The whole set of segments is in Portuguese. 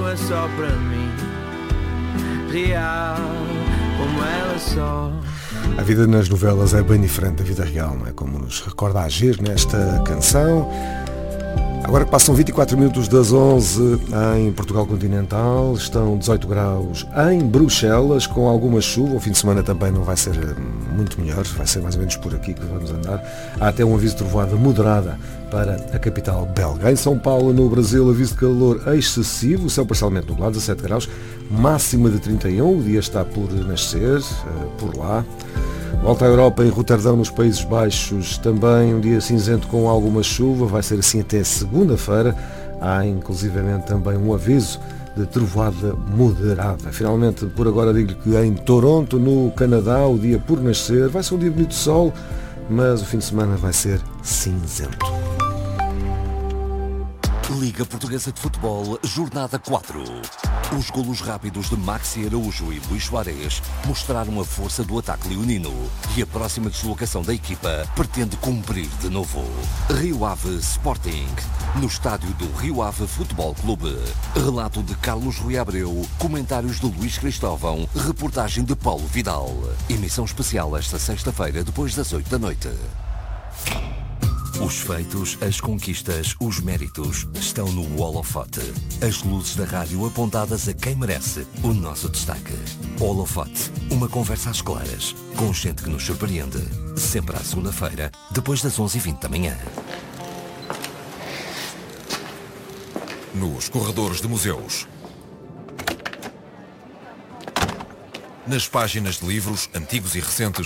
é só para mim, real como ela só. A vida nas novelas é bem diferente da vida real, não é? Como nos recorda Agir nesta canção. Agora que passam 24 minutos das 11 em Portugal continental, estão 18 graus em Bruxelas, com alguma chuva. O fim de semana também não vai ser muito melhor, vai ser mais ou menos por aqui que vamos andar. Há até um aviso de trovoada moderada para a capital belga. Em São Paulo, no Brasil, aviso de calor excessivo, céu parcialmente nublado, 17 graus, máxima de 31, o dia está por nascer, por lá. Volta à Europa, em Roterdão, nos Países Baixos, também um dia cinzento com alguma chuva, vai ser assim até segunda-feira. Há inclusivamente também um aviso de trovoada moderada. Finalmente, por agora digo-lhe que em Toronto, no Canadá, o dia por nascer, vai ser um dia bonito de sol, mas o fim de semana vai ser cinzento. Liga Portuguesa de Futebol, Jornada 4. Os golos rápidos de Maxi Araújo e Luís Soares mostraram a força do ataque leonino e a próxima deslocação da equipa pretende cumprir de novo. Rio Ave Sporting, no estádio do Rio Ave Futebol Clube. Relato de Carlos Rui Abreu, comentários de Luís Cristóvão, reportagem de Paulo Vidal. Emissão especial esta sexta-feira, depois das 8 da noite. Os feitos, as conquistas, os méritos estão no holofote. As luzes da rádio apontadas a quem merece o nosso destaque. Holofote, uma conversa às claras, com gente que nos surpreende. Sempre à segunda-feira, depois das 11h20 da manhã. Nos corredores de museus. Nas páginas de livros, antigos e recentes.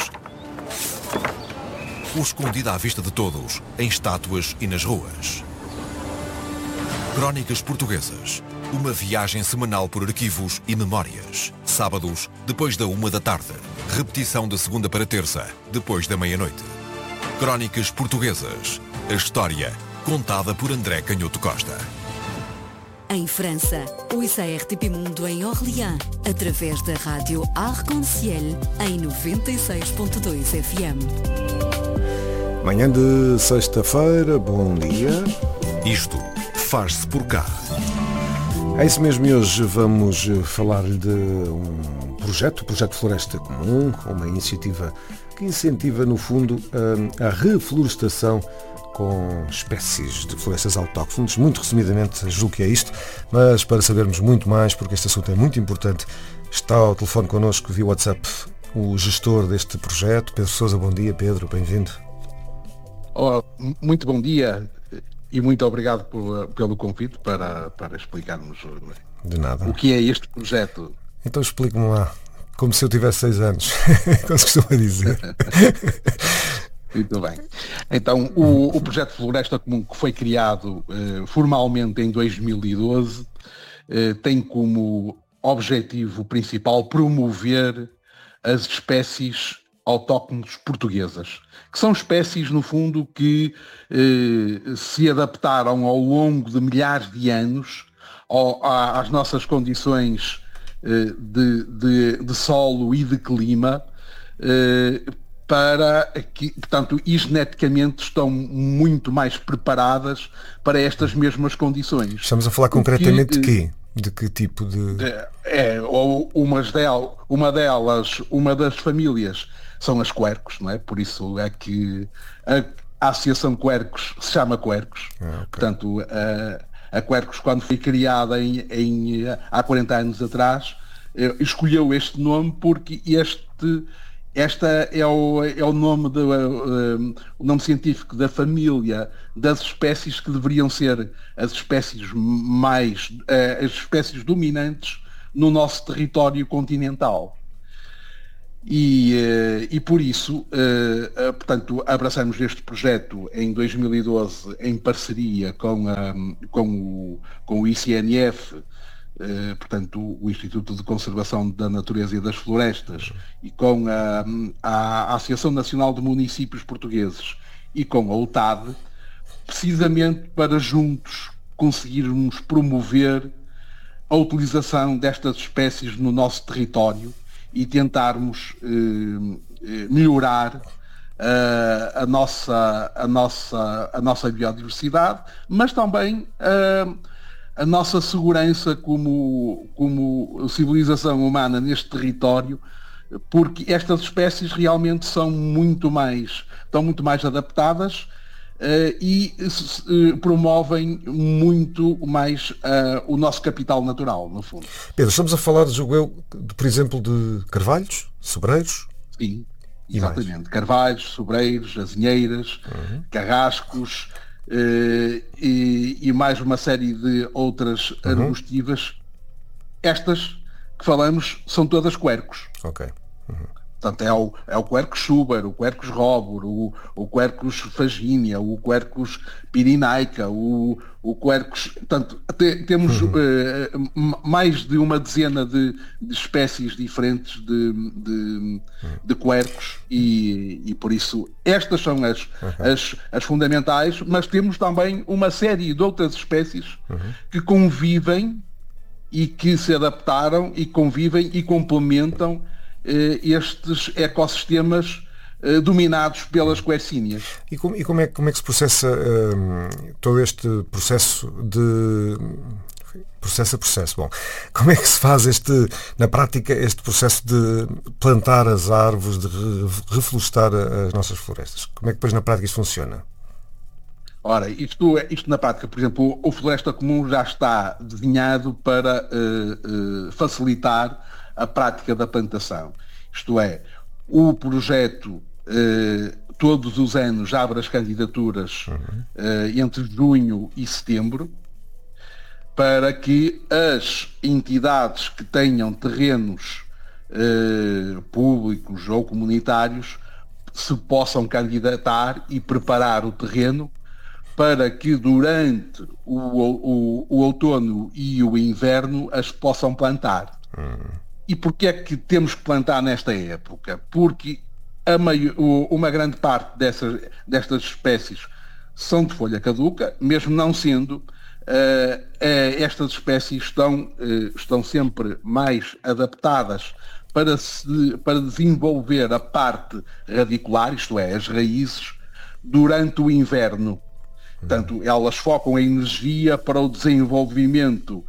O escondido à vista de todos, em estátuas e nas ruas. Crónicas Portuguesas. Uma viagem semanal por arquivos e memórias. Sábados, depois da 1 da tarde. Repetição de segunda para terça, depois da meia-noite. Crónicas Portuguesas. A história contada por André Canhoto Costa. Em França, ouça a RTP Mundo em Orléans, através da rádio Arc-en-Ciel, em 96.2 FM. Manhã de sexta-feira, bom dia. Isto faz-se por cá. É isso mesmo, e hoje vamos falar-lhe de um projeto, o Projeto Floresta Comum, uma iniciativa que incentiva, no fundo, a reflorestação com espécies de florestas autóctones. Muito resumidamente, julgo que é isto, mas para sabermos muito mais, porque este assunto é muito importante, está ao telefone connosco via WhatsApp o gestor deste projeto, Pedro Sousa. Bom dia, Pedro, bem-vindo. Oh, muito bom dia e muito obrigado pelo convite para explicarmos de nada. O que é este projeto. Então explique-me lá, como se eu tivesse 6 anos, como se costuma dizer. Muito bem. Então, o Projeto Floresta Comum, que foi criado formalmente em 2012, tem como objetivo principal promover as espécies autóctones portuguesas, que são espécies, no fundo, que se adaptaram ao longo de milhares de anos às nossas condições de solo e de clima, para que, portanto, e geneticamente estão muito mais preparadas para estas mesmas condições. Estamos a falar concretamente de quê? De que tipo de... Uma das famílias são as quercos, não é? Por isso é que a Associação Quercos se chama Quercos. Okay. Portanto, a Quercos, quando foi criada há 40 anos atrás, escolheu este nome porque esta é o nome o nome científico da família das espécies que deveriam ser as espécies as espécies dominantes no nosso território continental. E por isso, portanto, abraçamos este projeto em 2012 em parceria com o ICNF, portanto, o Instituto de Conservação da Natureza e das Florestas, e com a Associação Nacional de Municípios Portugueses e com a UTAD, precisamente para juntos conseguirmos promover a utilização destas espécies no nosso território e tentarmos melhorar a nossa biodiversidade, mas também a nossa segurança como civilização humana neste território, porque estas espécies realmente estão muito mais adaptadas e promovem muito mais o nosso capital natural, no fundo. Pedro, estamos a falar, julgo eu, por exemplo, de carvalhos, sobreiros? Sim, exatamente. Carvalhos, sobreiros, azinheiras, carrascos e mais uma série de outras arbustivas. Estas que falamos são todas quercus. Ok. Portanto, é o Quercus Schubert, o Quercus robur, o Quercus faginia, o Quercus pirinaica, o Quercus... Portanto, temos mais de uma dezena de espécies diferentes de quercus e por isso estas são as fundamentais, mas temos também uma série de outras espécies que convivem e que se adaptaram e convivem e complementam estes ecossistemas dominados pelas quercíneas. E como é que se processa todo este processo de... Processo a processo. Bom, como é que se faz na prática este processo de plantar as árvores, de reflorestar as nossas florestas? Como é que depois na prática isto funciona? Ora, isto na prática, por exemplo, o Floresta Comum já está desenhado para facilitar a prática da plantação. Isto é, o projeto todos os anos abre as candidaturas entre junho e setembro para que as entidades que tenham terrenos públicos ou comunitários se possam candidatar e preparar o terreno para que durante o outono e o inverno as possam plantar. E porquê é que temos que plantar nesta época? Porque uma grande parte destas espécies são de folha caduca, mesmo não sendo, estas espécies estão sempre mais adaptadas para desenvolver a parte radicular, isto é, as raízes, durante o inverno. Portanto, elas focam a energia para o desenvolvimento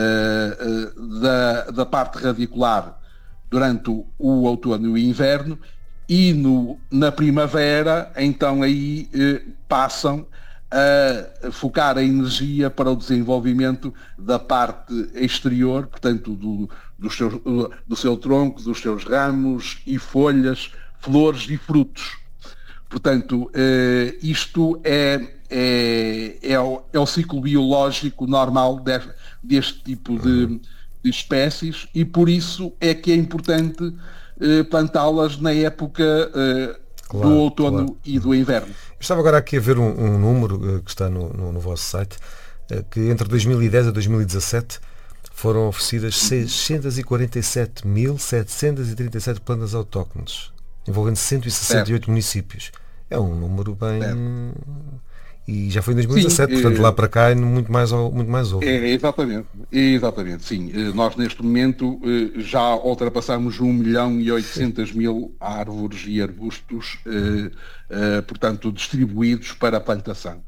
da parte radicular durante o outono e o inverno, e na primavera então aí passam a focar a energia para o desenvolvimento da parte exterior, portanto do seu tronco, dos seus ramos e folhas, flores e frutos. Portanto, isto é o ciclo biológico normal deste tipo de espécies, e por isso é que é importante plantá-las na época do outono e do inverno. Estava agora aqui a ver um número que está no vosso site, que entre 2010 a 2017 foram oferecidas 647.737 plantas autóctones, envolvendo 168 municípios. É um número bem... E já foi em 2017, sim, portanto lá para cá muito mais houve. Exatamente, sim. Nós neste momento já ultrapassamos 1.800.000 árvores e arbustos, portanto, distribuídos para a plantação.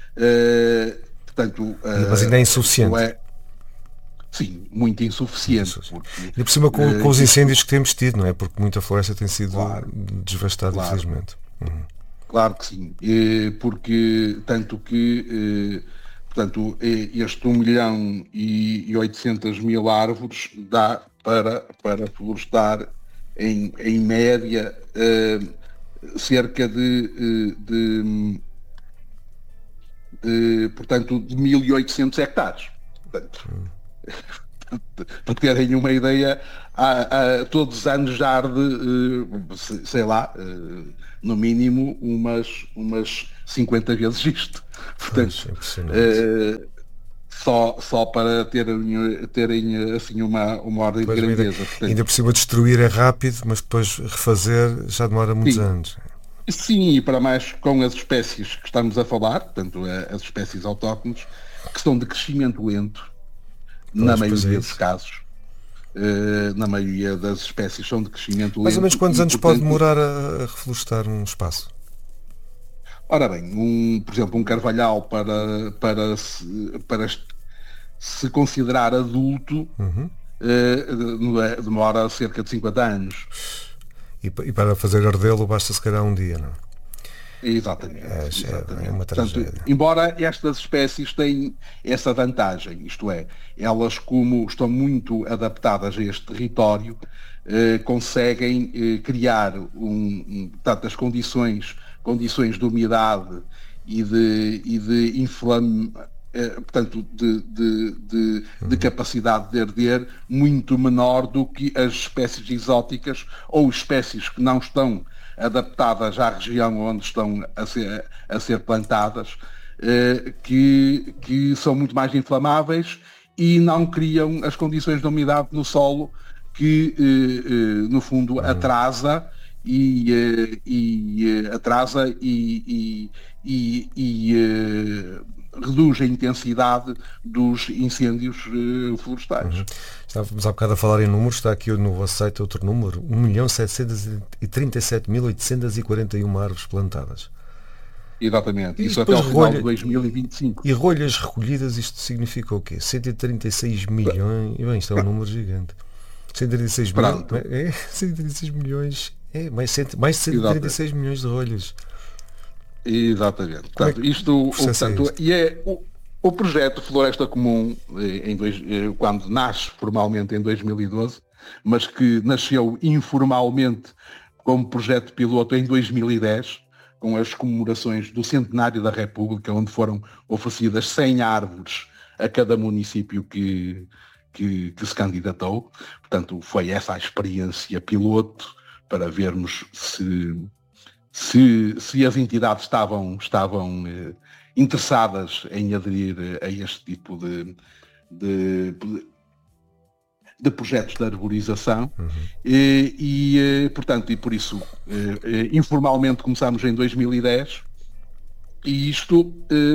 Mas ainda é insuficiente. Sim, muito insuficiente. E por cima com os incêndios que temos tido, não é? Porque muita floresta tem sido devastada, infelizmente. Claro que sim, porque tanto que este 1.800.000 árvores dá para florestar em média cerca de 1.800 hectares. Portanto, para terem uma ideia, todos os anos já arde, sei lá, no mínimo umas 50 vezes isto. Portanto, só para terem assim uma ordem de grandeza. Portanto, ainda por cima destruir é rápido, mas depois refazer já demora muitos anos. Sim, e para mais com as espécies que estamos a falar, portanto as espécies autóctones, que são de crescimento lento, na maioria dos casos. Na maioria das espécies são de crescimento lento. Mais ou menos quantos anos pode demorar a reflorestar um espaço? Ora bem, por exemplo, um carvalhal para se considerar adulto, demora cerca de 50 anos. E para fazer ardê-lo basta se calhar um dia, não? Exatamente. É uma tragédia. Portanto, embora estas espécies tenham essa vantagem, isto é, elas como estão muito adaptadas a este território, conseguem criar portanto, as condições de umidade e de inflame, portanto, de capacidade de arder muito menor do que as espécies exóticas ou espécies que não estão adaptadas à região onde estão a ser plantadas, que são muito mais inflamáveis e não criam as condições de umidade no solo que, no fundo, atrasa reduz a intensidade dos incêndios florestais. Estávamos há bocado a falar em números, está aqui no vosso site outro número, 1.737.841 árvores plantadas. Exatamente, E isso até ao final de 2025. E rolhas recolhidas, isto significa o quê? 136 milhões, e bem, isto é um número gigante. 136 milhões, 136 milhões, mais de 136 milhões de rolhas. Exatamente. Portanto, o projeto Floresta Comum, quando nasce formalmente em 2012, mas que nasceu informalmente como projeto piloto em 2010, com as comemorações do centenário da República, onde foram oferecidas 100 árvores a cada município que se candidatou. Portanto, foi essa a experiência piloto para vermos se as entidades estavam interessadas em aderir a este tipo de projetos de arborização. Portanto, e por isso informalmente começámos em 2010 e isto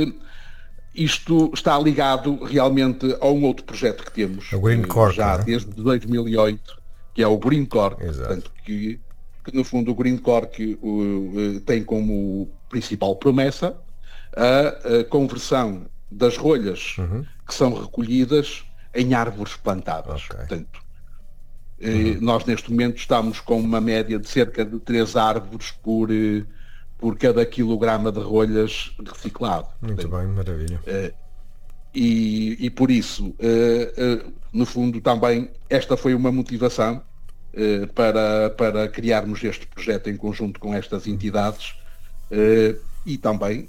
está ligado realmente a um outro projeto que temos já desde 2008, que é o Green Cork. Portanto, que no fundo o Green Cork tem como principal promessa a conversão das rolhas que são recolhidas em árvores plantadas. Portanto, nós neste momento estamos com uma média de cerca de 3 árvores por cada quilograma de rolhas reciclado. Muito bem, maravilha. E por isso, no fundo, também esta foi uma motivação para criarmos este projeto em conjunto com estas entidades e também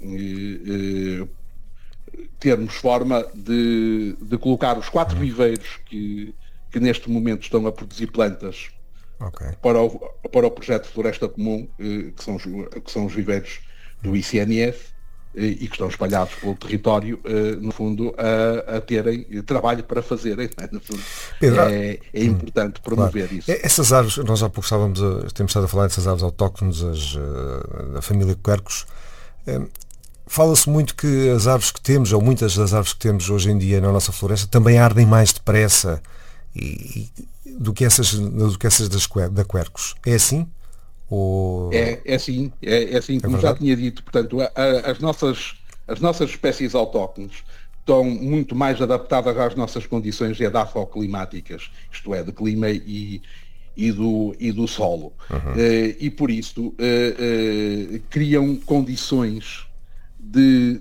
termos forma de colocar os 4 viveiros que neste momento estão a produzir plantas para o projeto Floresta Comum, que são os viveiros do ICNF e que estão espalhados pelo território, no fundo, a terem trabalho para fazerem. No fundo, Pedro, é importante promover isso. Essas árvores, nós há pouco temos estado a falar dessas árvores autóctones da família Quercus. Fala-se muito que as árvores que temos, ou muitas das árvores que temos hoje em dia na nossa floresta, também ardem mais depressa do que essas da Quercus. É assim? É assim, como já tinha dito. Portanto, as nossas espécies autóctones estão muito mais adaptadas às nossas condições edafoclimáticas, isto é, de clima e do solo. E por isso criam condições de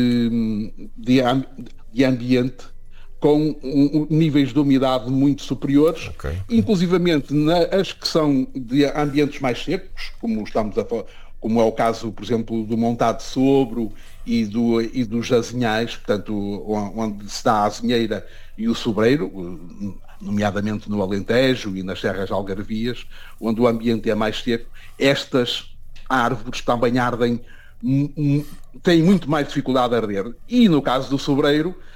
ambiente com níveis de umidade muito superiores, inclusivamente as que são de ambientes mais secos, como é o caso, por exemplo, do Montado de Sobro e dos azinhais, portanto, onde se dá a azinheira e o sobreiro, nomeadamente no Alentejo e nas serras algarvias, onde o ambiente é mais seco. Estas árvores também ardem, têm muito mais dificuldade a arder. E no caso do sobreiro,